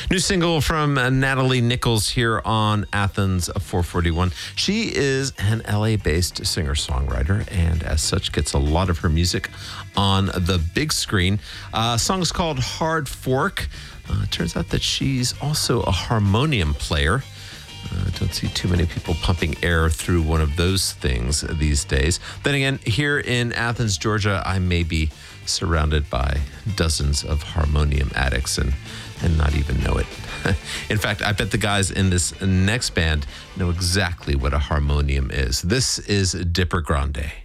New single from Natalie Nichols here on Athens 441. She is an LA-based singer-songwriter and as such gets a lot of her music on the big screen. Song is called Hard Fork. It turns out that she's also a harmonium player. Don't see too many people pumping air through one of those things these days. Then again, here in Athens, Georgia, I may be surrounded by dozens of harmonium addicts and not even know it. In fact, I bet the guys in this next band know exactly what a harmonium is. This is Dipper Grande.